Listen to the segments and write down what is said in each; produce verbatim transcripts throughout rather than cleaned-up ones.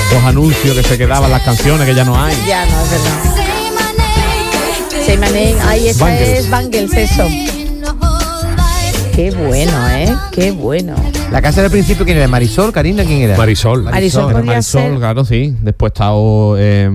los anuncios que se quedaban, las canciones que ya no hay. Ya no, es verdad. Say my name. Ay, esa Bangles. es Bangles, eso. Qué bueno, ¿eh? Qué bueno. La casa del principio, ¿quién era? ¿Marisol, Karina? ¿Quién era? Marisol. Marisol Era podría Marisol, ser. claro, sí. Después está oh, eh,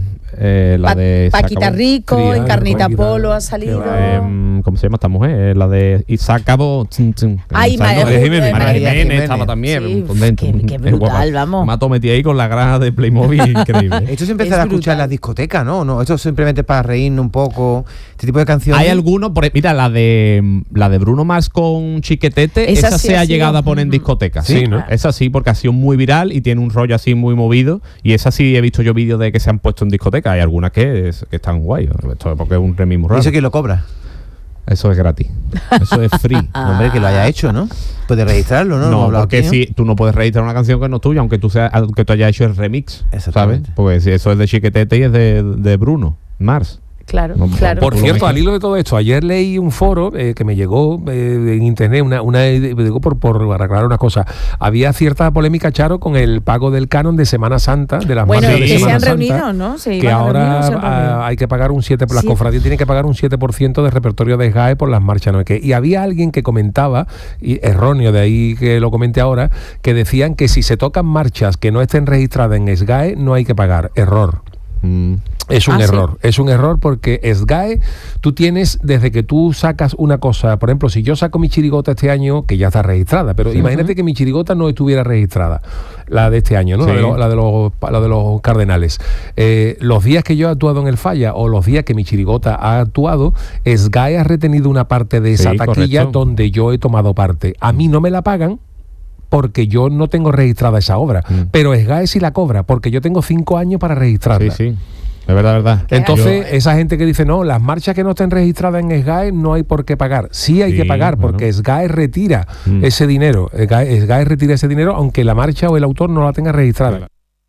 eh, la Pa- de... se Paquita acabó. Rico, Triana, en Carnita Paquita, Polo ha qué salido. va. Eh, ¿Cómo se llama esta mujer? Eh, la de... Y se acabó... Tum, tum. Ay, Esa, María ¿no? Jiménez. María María Jiménez, Jiménez. estaba también. Sí, contento. qué- qué Es brutal, guapa. vamos. Me ha metido ahí con la granja de Playmobil, increíble. Esto se Es empezará a escuchar brutal. en las discotecas, ¿no? No, esto es simplemente para reírnos un poco. Este tipo de canciones. Hay algunos, por, mira, la de la de Bruno Mars con Chiquetete, Esa esa, sí se ha ha sido- llegado a poner en Ujú. discotecas. Sí, ¿no? Esa sí, porque ha sido muy viral y tiene un rollo así muy movido. Y esa sí he visto yo vídeos de que se han puesto en discotecas. Hay algunas que, es- que están guay. Esto es porque es un remix muy ¿Y raro. eso quién lo cobra? Eso es gratis. Eso es free. No, hombre, que lo haya hecho, ¿no? Puede registrarlo, ¿no? Lo hemos No, hablado porque aquí, ¿no? si tú no puedes registrar una canción que no es tuya, aunque tú sea, aunque tú hayas hecho el remix, ¿sabes? Exactamente. Porque si eso es de Chiquetete y es de, de Bruno Mars. Claro, No, claro. Por Tú lo cierto, mezclas. al hilo de todo esto, ayer leí un foro eh, que me llegó eh, en internet, una, una digo por, por aclarar una cosa. Había cierta polémica, Charo, con el pago del canon de Semana Santa, de las Bueno, marchas de que se Semana han Santa, reunido, ¿no? Se que iban a ahora reunir, se han reunido. ah, hay que pagar un siete por las Siete. cofradías tienen que pagar un siete por ciento de repertorio de S G A E por las marchas, ¿no? Que, y había alguien que comentaba, y erróneo, de ahí que lo comente ahora, que decían que si se tocan marchas que no estén registradas en S G A E no hay que pagar. Error. Mm. Es un Ah, error, es un error porque S G A E, tú tienes, desde que tú sacas una cosa, por ejemplo, si yo saco mi chirigota este año, que ya está registrada, pero imagínate que mi chirigota no estuviera registrada, la de este año, ¿no? Sí. La, de los, la, de los, la de los Cardenales. Eh, los días que yo he actuado en el Falla o los días que mi chirigota ha actuado, S G A E ha retenido una parte de esa Sí, taquilla correcto. donde yo he tomado parte. A mí no me la pagan, porque yo no tengo registrada esa obra, Mm. pero S G A E sí la cobra, porque yo tengo cinco años para registrarla. Sí, sí. Es verdad, verdad. Entonces, Yo- esa gente que dice, no, las marchas que no estén registradas en S G A E no hay por qué pagar. Sí hay Sí, que pagar, bueno. porque S G A E retira Mm. ese dinero. S G A E, S G A E retira ese dinero, aunque la marcha o el autor no la tenga registrada.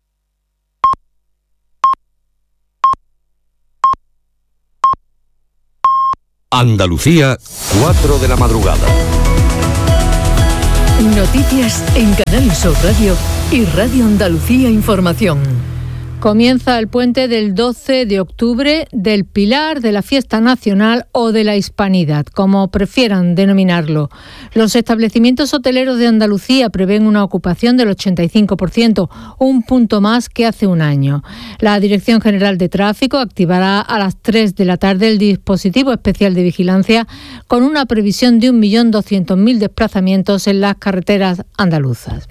Andalucía, cuatro de la madrugada. Noticias en Canal Sur Radio y Radio Andalucía Información. Comienza el puente del doce de octubre del Pilar, de la Fiesta Nacional o de la Hispanidad, como prefieran denominarlo. Los establecimientos hoteleros de Andalucía prevén una ocupación del ochenta y cinco por ciento, un punto más que hace un año. La Dirección General de Tráfico activará a las tres de la tarde el dispositivo especial de vigilancia con una previsión de un millón doscientos mil desplazamientos en las carreteras andaluzas.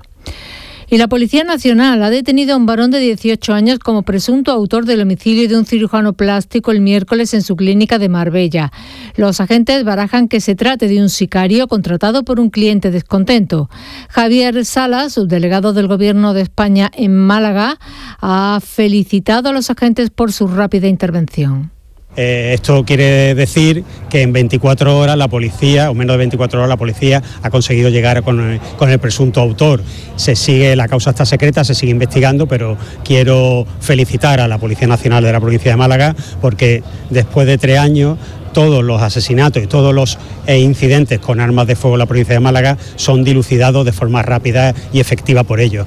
Y la Policía Nacional ha detenido a un varón de dieciocho años como presunto autor del homicidio de un cirujano plástico el miércoles en su clínica de Marbella. Los agentes barajan que se trate de un sicario contratado por un cliente descontento. Javier Salas, subdelegado del Gobierno de España en Málaga, ha felicitado a los agentes por su rápida intervención. Eh, esto quiere decir que en veinticuatro horas la policía, o menos de veinticuatro horas, la policía ha conseguido llegar con el, con el presunto autor. Se sigue, la causa está secreta, se sigue investigando, pero quiero felicitar a la Policía Nacional de la provincia de Málaga porque después de tres años todos los asesinatos y todos los eh, incidentes con armas de fuego en la provincia de Málaga son dilucidados de forma rápida y efectiva por ellos.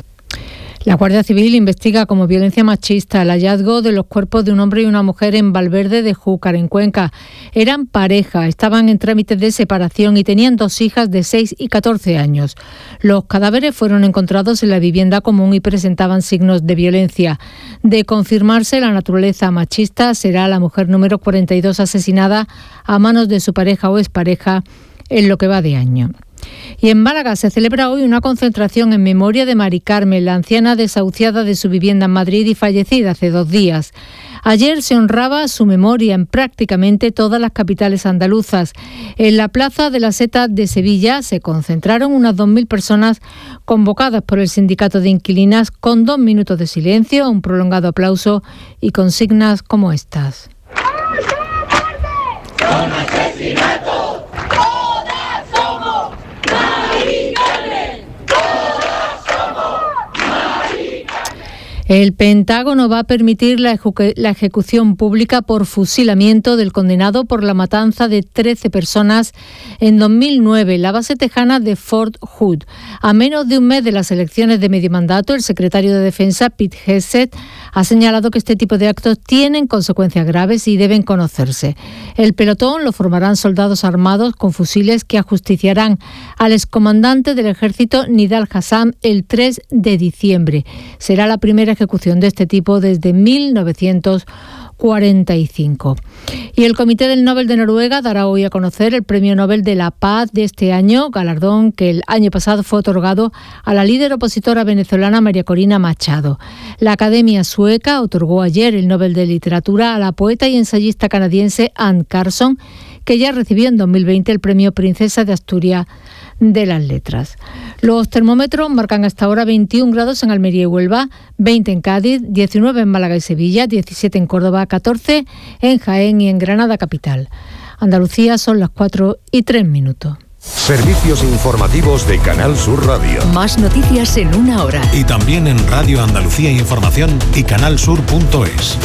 La Guardia Civil investiga como violencia machista el hallazgo de los cuerpos de un hombre y una mujer en Valverde de Júcar, en Cuenca. Eran pareja, estaban en trámites de separación y tenían dos hijas de seis y catorce años. Los cadáveres fueron encontrados en la vivienda común y presentaban signos de violencia. De confirmarse la naturaleza machista, será la mujer número cuarenta y dos asesinada a manos de su pareja o expareja en lo que va de año. Y en Málaga se celebra hoy una concentración en memoria de Mari Carmen, la anciana desahuciada de su vivienda en Madrid y fallecida hace dos días. Ayer se honraba su memoria en prácticamente todas las capitales andaluzas. En la Plaza de la Seta de Sevilla se concentraron unas dos mil personas convocadas por el Sindicato de Inquilinas con dos minutos de silencio, un prolongado aplauso y consignas como estas. El Pentágono va a permitir la, ejecu- la ejecución pública por fusilamiento del condenado por la matanza de trece personas en dos mil nueve en la base tejana de Fort Hood. A menos de un mes de las elecciones de medio mandato, el secretario de Defensa, Pete Hegseth, ha señalado que este tipo de actos tienen consecuencias graves y deben conocerse. El pelotón lo formarán soldados armados con fusiles que ajusticiarán al excomandante del ejército Nidal Hassam el tres de diciembre. Será la primera ejecución de este tipo desde mil novecientos cuarenta y cinco. Y el Comité del Nobel de Noruega dará hoy a conocer el Premio Nobel de la Paz de este año, galardón que el año pasado fue otorgado a la líder opositora venezolana María Corina Machado. La Academia Sueca otorgó ayer el Nobel de Literatura a la poeta y ensayista canadiense Anne Carson, que ya recibió en dos mil veinte el Premio Princesa de Asturias de las Letras. Los termómetros marcan hasta ahora veintiún grados en Almería y Huelva, veinte en Cádiz, diecinueve en Málaga y Sevilla, diecisiete en Córdoba, catorce en Jaén y en Granada capital. Andalucía son las cuatro y tres minutos. Servicios informativos de Canal Sur Radio. Más noticias en una hora. Y también en Radio Andalucía Información y canalsur punto es.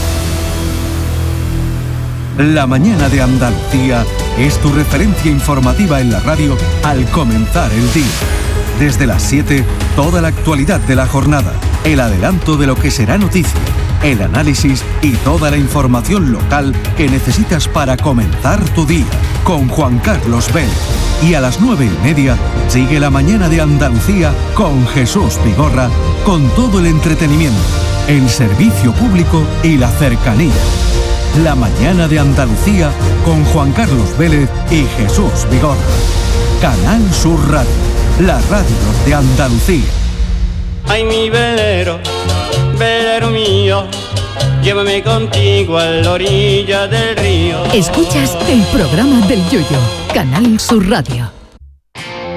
La mañana de Andalucía es tu referencia informativa en la radio al comenzar el día. Desde las siete, toda la actualidad de la jornada, el adelanto de lo que será noticia, el análisis y toda la información local que necesitas para comenzar tu día. Con Juan Carlos Vélez. Y a las nueve y media, sigue la mañana de Andalucía con Jesús Vigorra, con todo el entretenimiento, el servicio público y la cercanía. La mañana de Andalucía con Juan Carlos Vélez y Jesús Vigorra. Canal Sur Radio, la radio de Andalucía. Ay, mi velero, velero mío, llévame contigo a la orilla del río. Escuchas el programa del Yoyo, Canal Sur Radio.